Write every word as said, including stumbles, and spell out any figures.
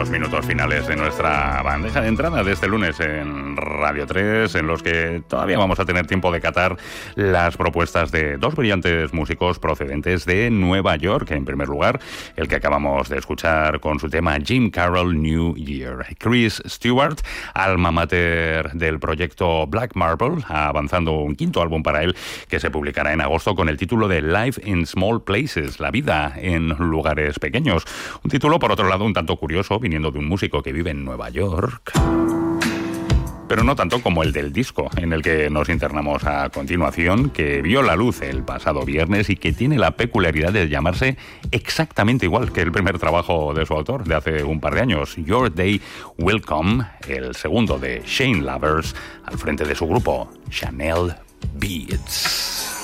los minutos finales de nuestra bandeja de entrada de este lunes en Radio tres, en los que todavía vamos a tener tiempo de catar las propuestas de dos brillantes músicos procedentes de Nueva York. En primer lugar, el que acabamos de escuchar con su tema Jim Carroll New Year. Chris Stewart, alma mater del proyecto Black Marble, avanzando un quinto álbum para él que se publicará en agosto con el título de Life in Small Places, la vida en lugares pequeños. Un título, por otro lado, un tanto curioso, viniendo de un músico que vive en Nueva York, pero no tanto como el del disco en el que nos internamos a continuación, que vio la luz el pasado viernes y que tiene la peculiaridad de llamarse exactamente igual que el primer trabajo de su autor de hace un par de años, Your Day Will Come, el segundo de Shane Lovers, al frente de su grupo Chanel Beats.